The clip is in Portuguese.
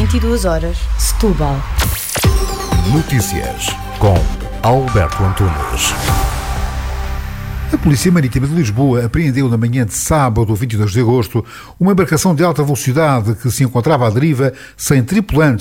22 horas, Setúbal. Notícias com Alberto Antunes. A Polícia Marítima de Lisboa apreendeu na manhã de sábado, 22 de agosto, uma embarcação de alta velocidade que se encontrava à deriva sem tripulantes